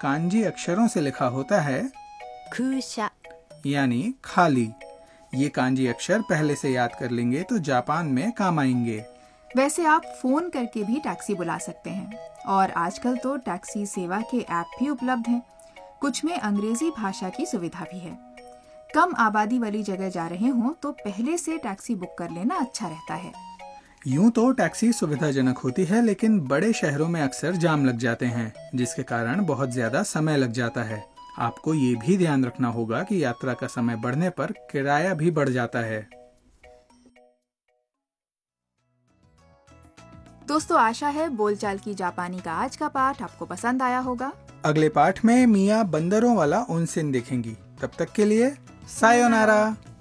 कांजी अक्षरों से लिखा होता है 空車 यानी खाली। ये कांजी अक्षर पहले से याद कर लेंगे तो जापान में काम आएंगे। वैसे आप फोन करके भी टैक्सी बुला सकते हैं और आजकल तो टैक्सी सेवा के ऐप भी उपलब्ध हैं। कुछ में अंग्रेजी भाषा की सुविधा भी है। कम आबादी वाली जगह जा रहे हों तो पहले से टैक्सी बुक कर लेना अच्छा रहता है। यूं तो टैक्सी सुविधाजनक होती है, लेकिन बड़े शहरों में अक्सर जाम लग जाते हैं, जिसके कारण बहुत ज्यादा समय लग जाता है। आपको ये भी ध्यान रखना होगा कि यात्रा का समय बढ़ने पर किराया भी बढ़ जाता है। दोस्तों, आशा है बोलचाल की जापानी का आज का पाठ आपको पसंद आया होगा। अगले पाठ में मिया बंदरों वाला ओनसेन देखेंगी। तब तक के लिए सायोनारा।